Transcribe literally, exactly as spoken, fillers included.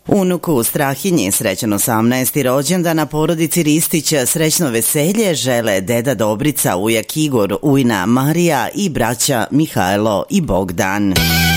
Unuku Strahinji srećan osamnaesti rođendan, na porodici Ristić srećno veselje žele deda Dobrica, ujak Igor, ujna Marija i braća Mihajlo i Bogdan.